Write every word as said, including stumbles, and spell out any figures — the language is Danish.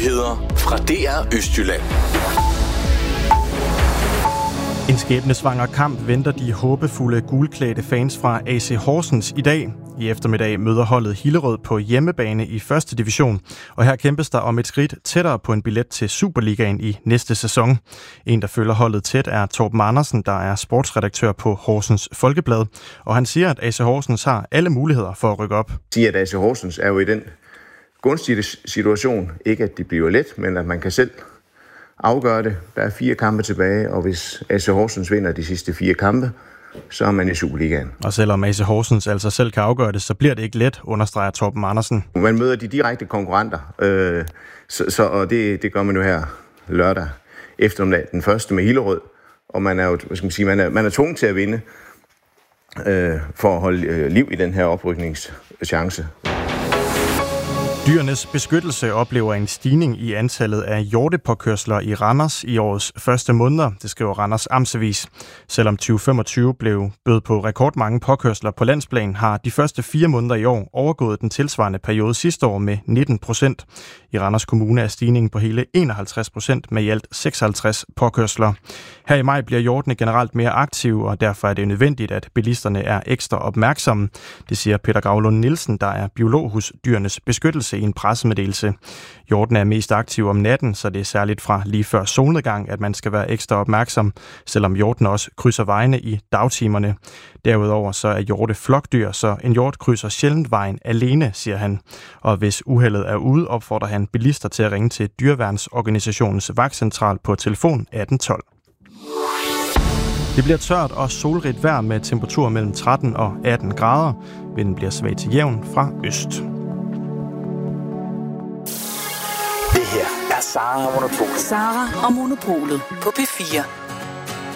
Nyheder fra D R Østjylland. En skæbnesvanger kamp venter de håbefulde gulklædte fans fra A C Horsens i dag. I eftermiddag møder holdet Hillerød på hjemmebane i første division, og her kæmpes der om et skridt tættere på en billet til Superligaen i næste sæson. En, der følger holdet tæt, er Torben Andersen, der er sportsredaktør på Horsens Folkeblad, og han siger, at A C Horsens har alle muligheder for at rykke op. Siger, at A C Horsens er jo i den gunstige situation, ikke at de bliver let, men at man kan selv afgøre det. Der er fire kampe tilbage, og hvis A C Horsens vinder de sidste fire kampe, så er man i Superligaen. Og selvom A C Horsens altså selv kan afgøre det, så bliver det ikke let, understreger Torben Andersen. Man møder de direkte konkurrenter, øh, så, så, og det, det gør man jo her lørdag eftermiddag, den første med Hillerød, og man er jo, hvad skal man sige, man er, man er tvunget til at vinde øh, for at holde øh, liv i den her oprykningschance. Dyrenes Beskyttelse oplever en stigning i antallet af hjortepåkørsler i Randers i årets første måneder, det skriver Randers Amtsavis. Selvom tyve femogtyve blev bød på rekordmange påkørsler på landsplan, har de første fire måneder i år overgået den tilsvarende periode sidste år med nitten procent. I Randers Kommune er stigningen på hele enoghalvtreds procent med i alt seksoghalvtreds påkørsler. Her i maj bliver hjortene generelt mere aktive, og derfor er det nødvendigt, at bilisterne er ekstra opmærksomme. Det siger Peter Gravlund Nielsen, der er biolog hos Dyrenes Beskyttelse, i en pressemeddelelse. Hjortene er mest aktive om natten, så det er særligt fra lige før solnedgang, at man skal være ekstra opmærksom, selvom hjortene også krydser vejene i dagtimerne. Derudover så er hjorte flokdyr, så en hjort krydser sjældent vejen alene, siger han. Og hvis uheldet er ude, opfordrer han bilister til at ringe til Dyreværnsorganisationens vagtcentral på telefon atten tolv. Det bliver tørt og solrigt vejr med temperaturer mellem tretten og atten grader. Vinden bliver svag til jævn fra øst. Det her er Sara og Monopolet. Sara og Monopolet på P fire.